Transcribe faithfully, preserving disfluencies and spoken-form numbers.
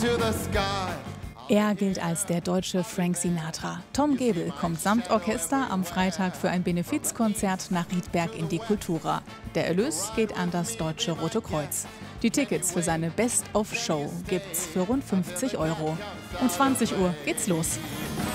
to the sky. Er gilt als der deutsche Frank Sinatra. Tom Gebel kommt samt Orchester am Freitag für ein Benefizkonzert nach Riedberg in die Kultura. Der Erlös geht an das Deutsche Rote Kreuz. Die Tickets für seine Best-of-Show gibt's für rund fünfzig Euro. Um zwanzig Uhr geht's los.